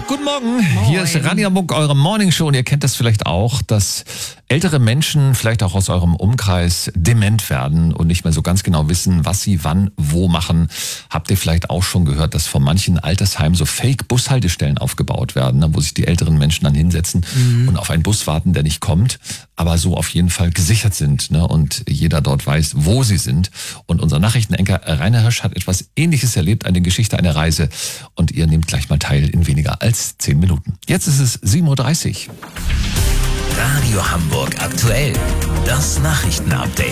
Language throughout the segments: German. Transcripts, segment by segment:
Guten Morgen, hier ist Radio Hamburg, eure Morningshow, und ihr kennt das vielleicht auch, dass ältere Menschen, vielleicht auch aus eurem Umkreis, dement werden und nicht mehr so ganz genau wissen, was sie wann, wo machen. Habt ihr vielleicht auch schon gehört, dass von manchen Altersheimen so Fake-Bushaltestellen aufgebaut werden, wo sich die älteren Menschen dann hinsetzen und auf einen Bus warten, der nicht kommt, aber so auf jeden Fall gesichert sind, und jeder dort weiß, wo sie sind. Und unser Nachrichtenanker Rainer Hirsch hat etwas Ähnliches erlebt, eine Geschichte, eine Reise, und ihr nehmt gleich mal teil in weniger als 10 Minuten. Jetzt ist es 7.30 Uhr. Radio Hamburg aktuell. Das Nachrichtenupdate.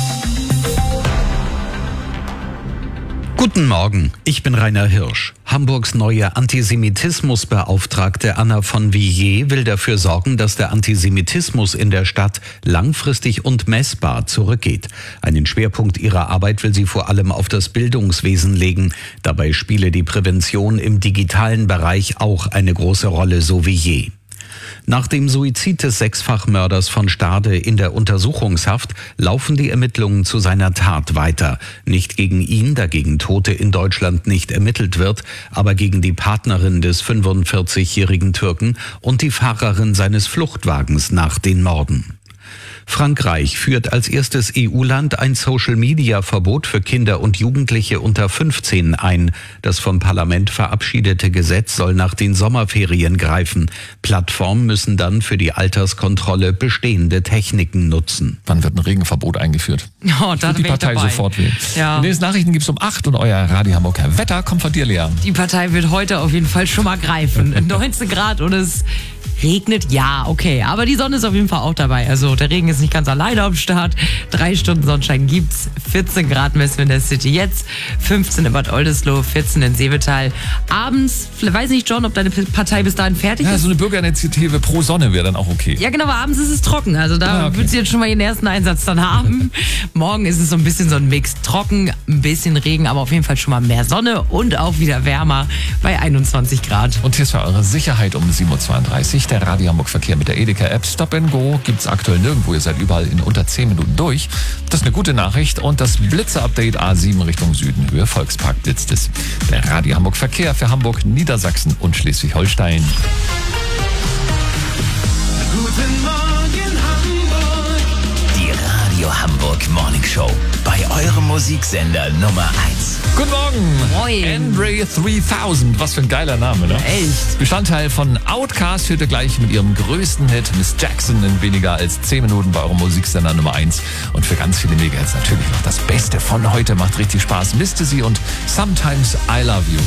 Guten Morgen, ich bin Rainer Hirsch. Hamburgs neue Antisemitismusbeauftragte Anna von Villiers will dafür sorgen, dass der Antisemitismus in der Stadt langfristig und messbar zurückgeht. Einen Schwerpunkt ihrer Arbeit will sie vor allem auf das Bildungswesen legen. Dabei spiele die Prävention im digitalen Bereich auch eine große Rolle, so Villiers. Nach dem Suizid des Sechsfachmörders von Stade in der Untersuchungshaft laufen die Ermittlungen zu seiner Tat weiter. Nicht gegen ihn, da gegen Tote in Deutschland nicht ermittelt wird, aber gegen die Partnerin des 45-jährigen Türken und die Fahrerin seines Fluchtwagens nach den Morden. Frankreich führt als erstes EU-Land ein Social-Media-Verbot für Kinder und Jugendliche unter 15 ein. Das vom Parlament verabschiedete Gesetz soll nach den Sommerferien greifen. Plattformen müssen dann für die Alterskontrolle bestehende Techniken nutzen. Wann wird ein Regenverbot eingeführt? Oh, da die Partei sofort wählen. Ja. Die nächsten Nachrichten gibt's um 8 und euer Radio Hamburger Wetter kommt von dir, Lea. Die Partei wird heute auf jeden Fall schon mal greifen. 19 Grad und es regnet, ja, okay. Aber die Sonne ist auf jeden Fall auch dabei. Also der Regen ist nicht ganz alleine am Start. 3 Stunden Sonnenschein gibt's. 14 Grad messen wir in der City jetzt. 15 in Bad Oldesloe, 14 in Seevetal. Abends, weiß nicht, John, ob deine Partei bis dahin fertig ist. Ja, so eine Bürgerinitiative pro Sonne wäre dann auch okay. Ja, genau, aber abends ist es trocken. Also da wird sie jetzt schon mal ihren ersten Einsatz dann haben. Morgen ist es so ein bisschen so ein Mix. Trocken, ein bisschen Regen, aber auf jeden Fall schon mal mehr Sonne und auch wieder wärmer bei 21 Grad. Und hier ist für eure Sicherheit um 7.32 Uhr der Radio Hamburg Verkehr mit der Edeka-App. Stop and Go gibt's aktuell nirgendwo. Ihr seid überall in unter 10 Minuten durch. Das ist eine gute Nachricht. Und das Blitze-Update A7 Richtung Süden. Höhe Volkspark blitzt es. Der Radio Hamburg Verkehr für Hamburg, Niedersachsen und Schleswig-Holstein. Guten Morgen Hamburg. Die Radio Hamburg Morning Show. Bei eurem Musiksender Nummer 1. Guten Morgen. Moin. Andre 3000. Was für ein geiler Name, ne? Echt? Bestandteil von Outkast führt ihr gleich mit ihrem größten Hit Miss Jackson in weniger als 10 Minuten bei eurem Musiksender Nummer 1. Und für ganz viele Megahits natürlich noch das Beste von heute. Macht richtig Spaß. Misste sie und Sometimes I Love You.